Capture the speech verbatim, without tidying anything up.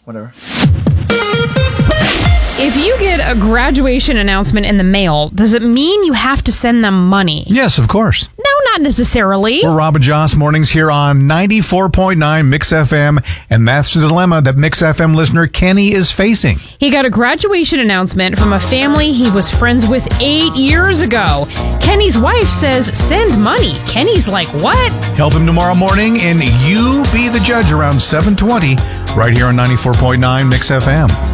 whatever. If you get a graduation announcement in the mail, does it mean you have to send them money? Yes, of course. No, not necessarily. We're Rob and Joss mornings here on ninety-four point nine Mix F M, and that's the dilemma that Mix F M listener Kenny is facing. He got a graduation announcement from a family he was friends with eight years ago. Kenny's wife says, send money. Kenny's like, what? Help him tomorrow morning, and you be the judge around seven twenty right here on ninety-four point nine Mix F M.